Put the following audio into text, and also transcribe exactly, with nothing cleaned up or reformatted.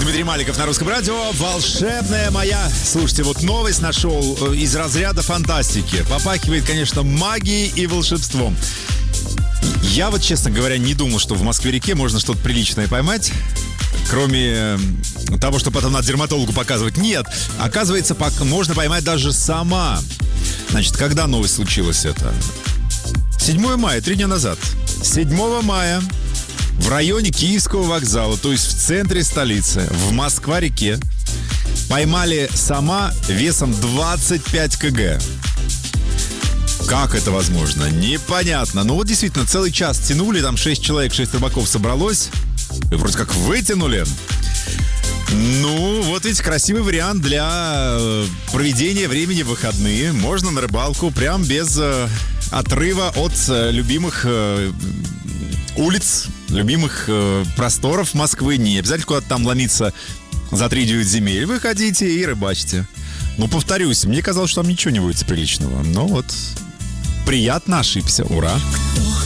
Дмитрий Маликов на Русском радио. Волшебная моя. Слушайте, вот новость нашел из разряда фантастики. Попахивает, конечно, магией и волшебством. Я вот, честно говоря, не думал, что в Москве-реке можно что-то приличное поймать. Кроме того, что потом надо дерматологу показывать. Нет, оказывается, можно поймать даже сама. Значит, когда новость случилась это? седьмого мая, три дня назад. седьмого мая в районе Киевского вокзала, то есть в центре столицы, в Москва-реке, поймали сама весом двадцать пять килограмм. Как это возможно? Непонятно. Ну вот действительно, целый час тянули, там шесть человек, шесть рыбаков собралось. И вроде как вытянули. Ну, вот ведь красивый вариант для проведения времени в выходные. Можно на рыбалку прям без э, отрыва от э, любимых э, улиц, любимых э, просторов Москвы. Не обязательно куда-то там ломиться за три девять земель. Выходите и рыбачьте. Ну, повторюсь, мне казалось, что там ничего не будет приличного. Но вот приятно ошибся. Ура!